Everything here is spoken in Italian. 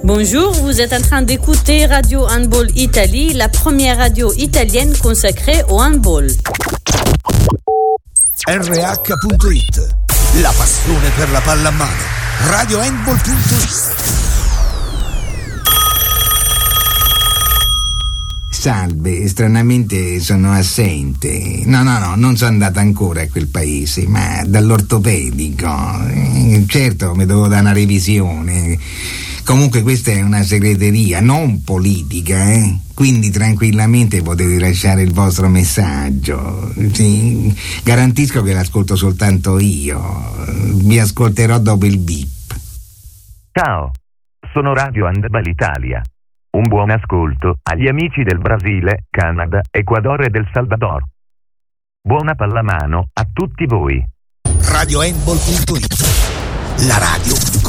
Bonjour, vous êtes en train d'écouter Radio Handball Italie, la première radio italienne consacrée au handball. RH.it, la passione per la palla a mano. RadioHandball.it. Salve, stranamente sono assente. No, non sono andata ancora a quel paese, ma dall'ortopedico. Certo, mi devo dare una revisione. Comunque questa è una segreteria, non politica, quindi tranquillamente potete lasciare il vostro messaggio. Sì, garantisco che l'ascolto soltanto io. Vi ascolterò dopo il bip. Ciao, sono Radio Handball Italia. Un buon ascolto agli amici del Brasile, Canada, Ecuador e del Salvador. Buona pallamano a tutti voi. RadioHandball.it, la radio